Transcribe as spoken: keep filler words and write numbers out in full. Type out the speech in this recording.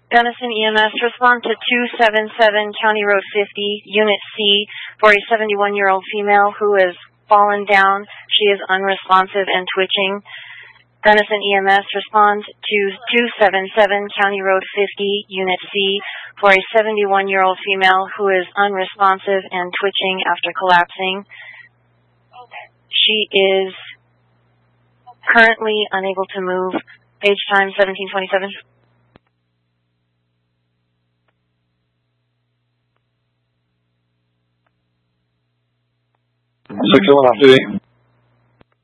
Gunnison E M S, respond to two seven seven County Road fifty, Unit C, for a seventy-one-year-old female who has fallen down. She is unresponsive and twitching. Gunnison E M S, respond to two seven seven County Road fifty, Unit C, for a seventy-one-year-old female who is unresponsive and twitching after collapsing. She is currently unable to move. Page time seventeen twenty-seven. six oh one off duty.